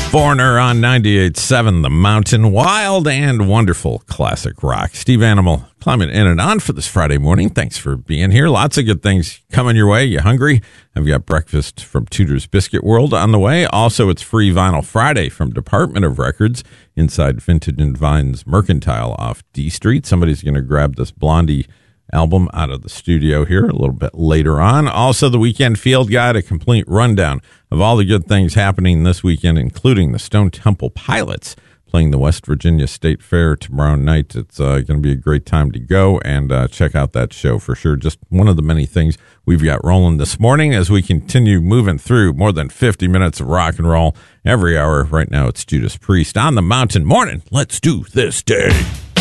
Foreigner on 98.7 The Mountain. Wild and wonderful classic rock. Steve Animal climbing in and on for this Friday morning. Thanks for being here. Lots of good things coming your way. You hungry? I've got breakfast from Tudor's Biscuit World on the way. Also, it's Free Vinyl Friday from Department of Records inside Vintage and Vines Mercantile off D Street. Somebody's going to grab this Blondie album out of the studio here a little bit later on. Also, the Weekend Field Guide, a complete rundown of all the good things happening this weekend, including the Stone Temple Pilots playing the West Virginia State Fair tomorrow night. It's going to be a great time to go and check out that show for sure. Just one of the many things we've got rolling this morning as we continue moving through more than 50 minutes of rock and roll every hour. Right now, it's Judas Priest on the Mountain. Morning. Let's do this day.